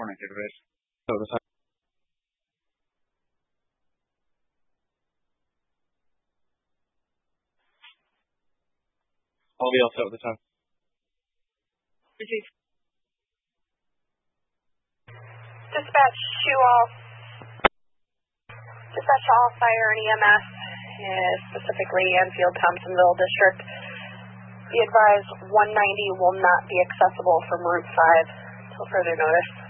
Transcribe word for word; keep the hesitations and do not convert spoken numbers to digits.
Morning, database. So this I'll be all set with the time. Dispatch two all. Dispatch all fire and E M S, uh, specifically Enfield Thompsonville District. Be advised one ninety will not be accessible from Route five until further notice.